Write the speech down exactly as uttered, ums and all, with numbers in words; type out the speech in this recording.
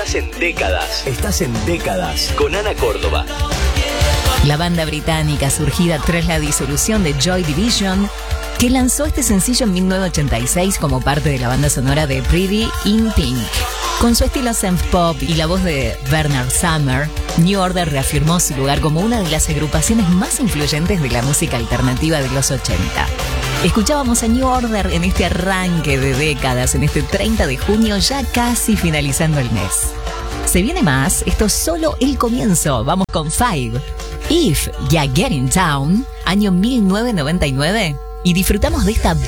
Estás en Décadas. Estás en Décadas con Ana Córdoba. La banda británica surgida tras la disolución de Joy Division, que lanzó este sencillo en mil novecientos ochenta y seis como parte de la banda sonora de Pretty in Pink. Con su estilo synth pop y la voz de Bernard Sumner, New Order reafirmó su lugar como una de las agrupaciones más influyentes de la música alternativa de los ochenta. Escuchábamos a New Order en este arranque de Décadas, en este treinta de junio, ya casi finalizando el mes. Se viene más, esto es solo el comienzo. Vamos con Five, If Ya Get In Town, año mil novecientos noventa y nueve, y disfrutamos de esta